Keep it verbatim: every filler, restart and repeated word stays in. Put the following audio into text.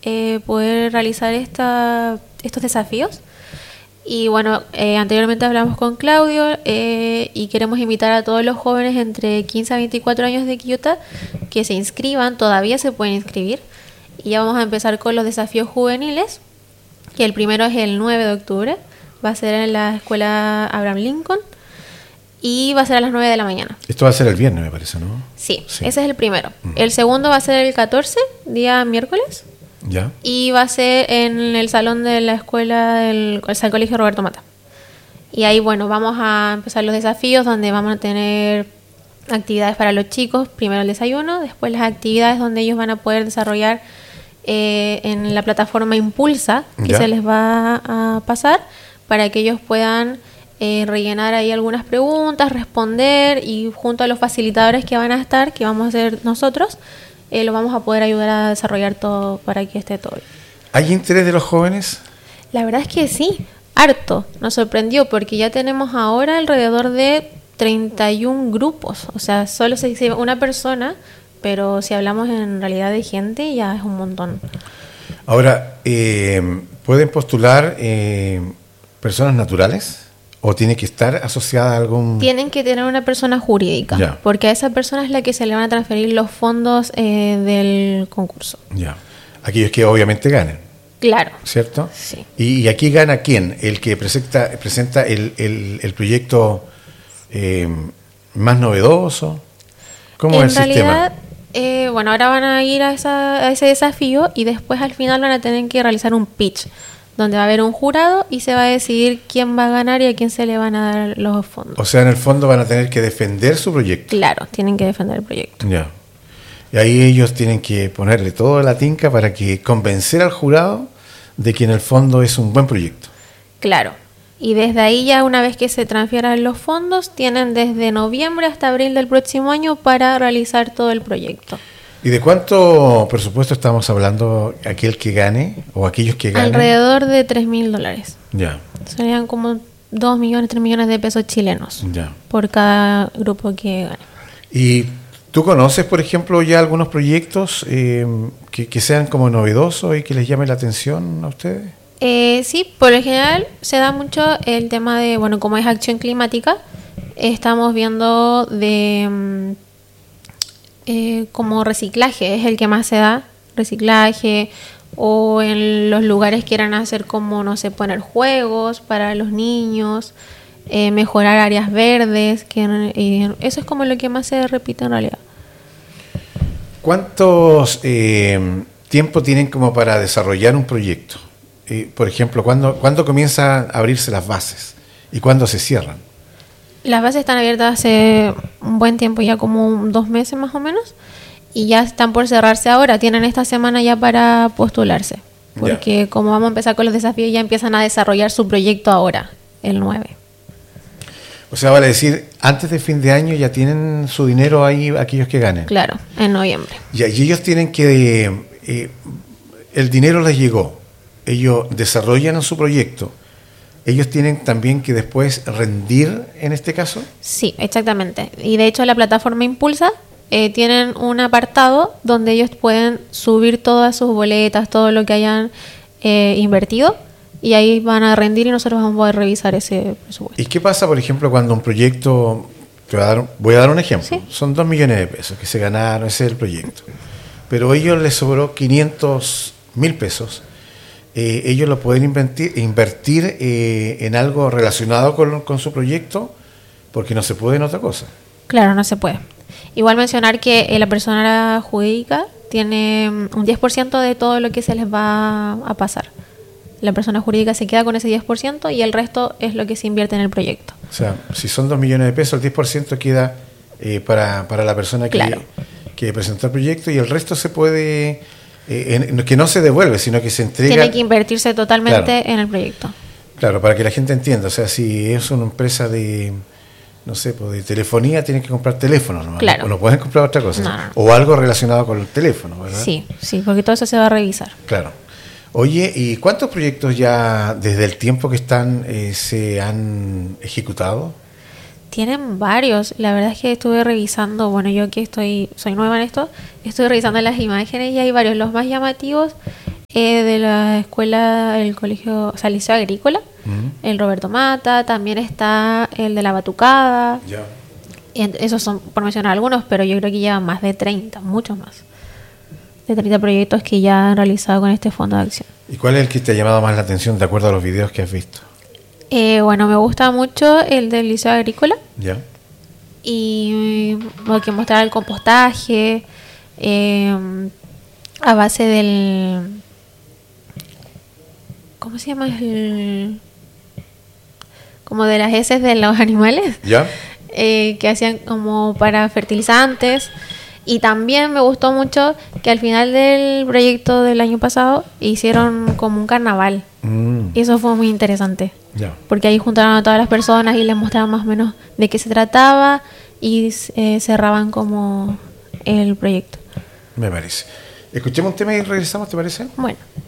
eh, poder realizar esta, estos desafíos. Y bueno, eh, anteriormente hablamos con Claudio eh, y queremos invitar a todos los jóvenes entre quince a veinticuatro años de Quillota que se inscriban, todavía se pueden inscribir. Y ya vamos a empezar con los desafíos juveniles, que el primero es el nueve de octubre, va a ser en la escuela Abraham Lincoln y va a ser a las nueve de la mañana. Esto va a ser el viernes, me parece, ¿no? Sí, sí. Ese es el primero. Uh-huh. El segundo va a ser el catorce, día miércoles. Ya. Y va a ser en el salón de la escuela del el colegio Roberto Mata. Y ahí, bueno, vamos a empezar los desafíos donde vamos a tener actividades para los chicos. Primero el desayuno, después las actividades donde ellos van a poder desarrollar eh, en la plataforma Impulsa, que ya se les va a pasar para que ellos puedan eh, rellenar ahí algunas preguntas, responder, y junto a los facilitadores que van a estar, que vamos a ser nosotros, Eh, lo vamos a poder ayudar a desarrollar todo para que esté todo bien. ¿Hay interés de los jóvenes? La verdad es que sí, harto. Nos sorprendió porque ya tenemos ahora alrededor de treinta y un grupos. O sea, solo se dice una persona, pero si hablamos en realidad de gente ya es un montón. Ahora, eh, ¿pueden postular eh, personas naturales? ¿O tiene que estar asociada a algún...? Tienen que tener una persona jurídica, ya. Porque a esa persona es la que se le van a transferir los fondos eh, del concurso. Ya. Aquellos que obviamente ganen. Claro. ¿Cierto? Sí. ¿Y, y aquí gana quién? ¿El que presenta, presenta el, el, el proyecto eh, más novedoso? ¿Cómo es el realidad, sistema? Eh, bueno, ahora van a ir a, esa, a ese desafío y después al final van a tener que realizar un pitch, donde va a haber un jurado y se va a decidir quién va a ganar y a quién se le van a dar los fondos. O sea, en el fondo van a tener que defender su proyecto. Claro, tienen que defender el proyecto. Ya. Y ahí ellos tienen que ponerle toda la tinca para que convencer al jurado de que en el fondo es un buen proyecto. Claro. Y desde ahí ya una vez que se transfieran los fondos, tienen desde noviembre hasta abril del próximo año para realizar todo el proyecto. ¿Y de cuánto presupuesto estamos hablando aquel que gane o aquellos que ganen? Alrededor de tres mil dólares. Ya. Serían como dos millones, tres millones de pesos chilenos. Ya. Por cada grupo que gane. ¿Y tú conoces, por ejemplo, ya algunos proyectos eh, que, que sean como novedosos y que les llame la atención a ustedes? Eh, sí, por lo general se da mucho el tema de, bueno, como es acción climática, estamos viendo de... Eh, como reciclaje, es el que más se da, reciclaje, o en los lugares quieran hacer como, no sé, poner juegos para los niños, eh, mejorar áreas verdes, que eh, eso es como lo que más se repite en realidad. ¿Cuántos eh, tiempo tienen como para desarrollar un proyecto? Eh, por ejemplo, ¿cuándo, ¿cuándo comienzan a abrirse las bases y cuándo se cierran? Las bases están abiertas hace un buen tiempo, ya como dos meses más o menos, y ya están por cerrarse ahora. Tienen esta semana ya para postularse, porque ya. Como vamos a empezar con los desafíos, ya empiezan a desarrollar su proyecto ahora, el nueve. O sea, vale decir, antes de fin de año ya tienen su dinero ahí aquellos que ganen. Claro, en noviembre. Ya, y ellos tienen que... Eh, el dinero les llegó, ellos desarrollan su proyecto. ¿Ellos tienen también que después rendir en este caso? Sí, exactamente. Y de hecho la plataforma Impulsa eh, tienen un apartado donde ellos pueden subir todas sus boletas, todo lo que hayan eh, invertido, y ahí van a rendir y nosotros vamos a poder revisar ese presupuesto. ¿Y qué pasa, por ejemplo, cuando un proyecto, te voy a dar, voy a dar un ejemplo, ¿Sí? Son dos millones de pesos que se ganaron, ese es el proyecto, pero a ellos les sobró quinientos mil pesos? Eh, ellos lo pueden invertir, invertir eh, en algo relacionado con, con su proyecto, porque no se puede en otra cosa. Claro, no se puede. Igual mencionar que eh, la persona jurídica tiene un diez por ciento de todo lo que se les va a pasar. La persona jurídica se queda con ese diez por ciento y el resto es lo que se invierte en el proyecto. O sea, si son dos millones de pesos, el diez por ciento queda eh, para, para la persona que, claro. que presentó el proyecto, y el resto se puede... Eh, en, que no se devuelve, sino que se entrega... Tiene que invertirse totalmente claro. en el proyecto. Claro, para que la gente entienda. O sea, si es una empresa de, no sé, pues de telefonía, tienen que comprar teléfonos, ¿no? Claro. O no pueden comprar otra cosa. No, no. O algo relacionado con el teléfono, ¿verdad? Sí, sí, porque todo eso se va a revisar. Claro. Oye, ¿y cuántos proyectos ya desde el tiempo que están eh, se han ejecutado? Tienen varios. La verdad es que estuve revisando, bueno, yo que estoy soy nueva en esto, estuve revisando las imágenes y hay varios. Los más llamativos eh, de la escuela, el colegio, o sea, el Liceo Agrícola, Mm. el Roberto Mata, también está el de la Batucada. Ya. Y ent- esos son, por mencionar algunos, pero yo creo que llevan más de treinta, muchos más. De treinta proyectos que ya han realizado con este fondo de acción. ¿Y cuál es el que te ha llamado más la atención de acuerdo a los videos que has visto? Eh, bueno, me gusta mucho el del Liceo Agrícola. Ya. Y lo que mostraba el compostaje eh, a base del... ¿Cómo se llama? El, como de las heces de los animales. ¿Ya? eh, que hacían como para fertilizantes. Y también me gustó mucho que al final del proyecto del año pasado hicieron como un carnaval. Mm. Y eso fue muy interesante. Ya. Porque ahí juntaron a todas las personas y les mostraban más o menos de qué se trataba y eh, cerraban como el proyecto. Me parece. Escuchemos un tema y regresamos, ¿te parece? Bueno.